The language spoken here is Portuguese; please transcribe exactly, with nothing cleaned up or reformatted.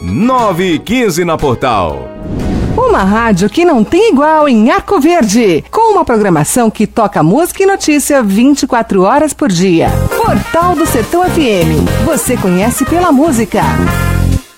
nove e quinze na Portal. Uma rádio que não tem igual em Arco Verde, com uma programação que toca música e notícia vinte e quatro horas por dia. Portal do Sertão F M. Você conhece pela música.